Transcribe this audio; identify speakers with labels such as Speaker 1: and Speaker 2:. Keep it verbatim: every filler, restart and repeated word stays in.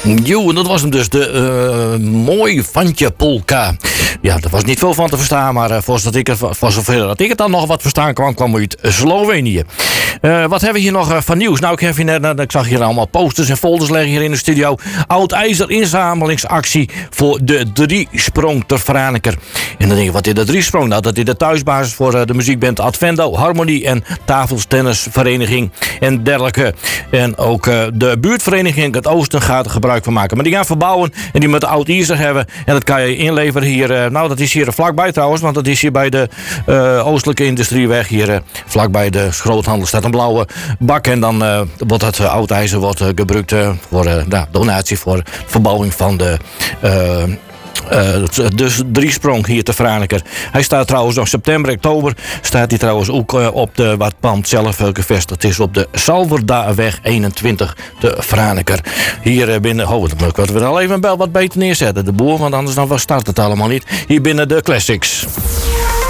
Speaker 1: Jo, en dat was hem dus, de uh, Mooi Vantje Polka. Ja, er was niet veel van te verstaan, maar uh, voor, dat ik het, voor zover dat ik het dan nog wat verstaan kwam, kwam uit Slovenië. Uh, wat hebben we hier nog uh, van nieuws? Nou, ik, heb hier net, uh, ik zag hier allemaal posters en folders liggen hier in de studio. Oud IJzer inzamelingsactie voor de Driesprong ter Franeker. En dan denk je, wat is de Driesprong? Nou, dat is de thuisbasis voor uh, de muziekband Advendo, Harmonie en tafeltennisvereniging en dergelijke. En ook uh, de buurtvereniging het Oosten gaat er gebruik van maken. Maar die gaan verbouwen en die moeten oud IJzer hebben. En dat kan je inleveren hier. Uh, nou, dat is hier vlakbij trouwens, want dat is hier bij de uh, Oostelijke Industrieweg. Hier uh, vlakbij de groothandel staat een blauwe bak. En dan uh, wordt het uh, oud IJzer wordt, uh, gebruikt uh, voor uh, nou, donatie voor verbouwing van de... Uh, Uh, dus Driesprong hier te Franeker. Hij staat trouwens nog september, oktober. Staat hij trouwens ook uh, op de wat pand zelf uh, gevestigd is op de Salverdaweg eenentwintig te Franeker. Hier uh, binnen. Oh, dan moeten we wel even een bel wat beter neerzetten. De boer, want anders dan start het allemaal niet. Hier binnen de Classics.